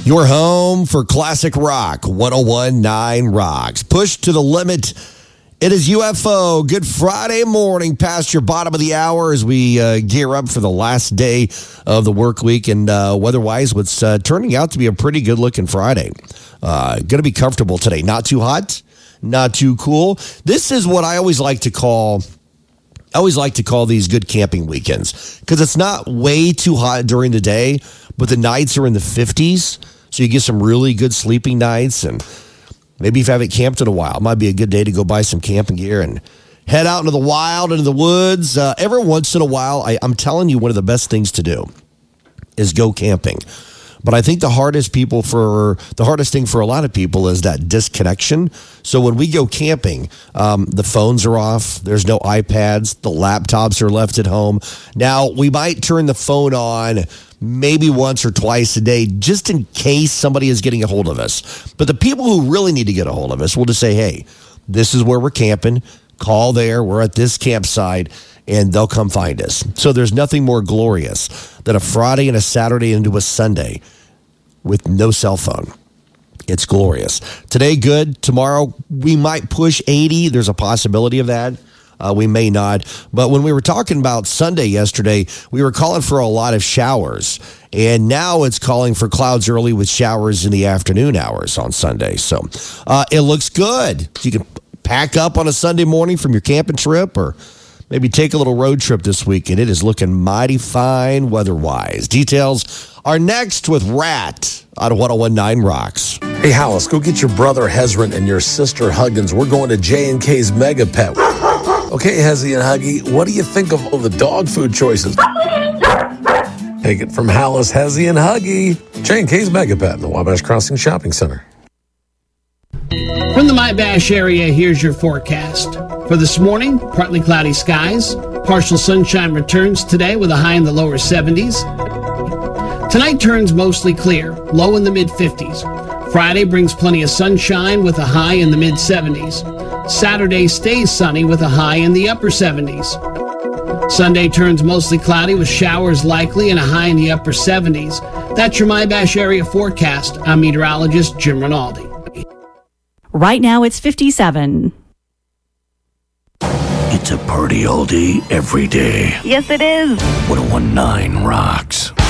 Your home for classic rock, 101.9 Rocks. Push to the limit. It is UFO. Good Friday morning, past your bottom of the hour as we gear up for the last day of the work week. And weather-wise, what's turning out to be a pretty good-looking Friday. Going to be comfortable today. Not too hot, not too cool. This is what I always like to call these good camping weekends, because it's not way too hot during the day, but the nights are in the 50s, so you get some really good sleeping nights. And maybe if you haven't camped in a while, it might be a good day to go buy some camping gear and head out into the wild, into the woods. Every once in a while, I'm telling you, one of the best things to do is go camping. But I think the hardest thing for a lot of people is that disconnection. So when we go camping, the phones are off. There's no iPads. The laptops are left at home. Now, we might turn the phone on maybe once or twice a day just in case somebody is getting a hold of us. But the people who really need to get a hold of us will just say, hey, this is where we're camping. Call there. We're at this campsite. And they'll come find us. So there's nothing more glorious than a Friday and a Saturday into a Sunday with no cell phone. It's glorious. Today, good. Tomorrow, we might push 80. There's a possibility of that. We may not. But when we were talking about Sunday yesterday, we were calling for a lot of showers. And now it's calling for clouds early with showers in the afternoon hours on Sunday. So it looks good. You can pack up on a Sunday morning from your camping trip, or maybe take a little road trip this weekend. It is looking mighty fine weather-wise. Details are next with Rat out of 101.9 Rocks. Hey, Hollis, go get your brother Hezron and your sister Huggins. We're going to J&K's Mega Pet. Okay, Hezzy and Huggy, what do you think of all the dog food choices? Take it from Hollis, Hezzy, and Huggy. J&K's Mega Pet in the Wabash Crossing Shopping Center. From the My-Bash area, here's your forecast. For this morning, partly cloudy skies. Partial sunshine returns today with a high in the lower 70s. Tonight turns mostly clear, low in the mid-50s. Friday brings plenty of sunshine with a high in the mid-70s. Saturday stays sunny with a high in the upper 70s. Sunday turns mostly cloudy with showers likely and a high in the upper 70s. That's your My-Bash area forecast. I'm meteorologist Jim Rinaldi. Right now it's 57. It's a party all day, every day. Yes, it is. 101.9 Rocks.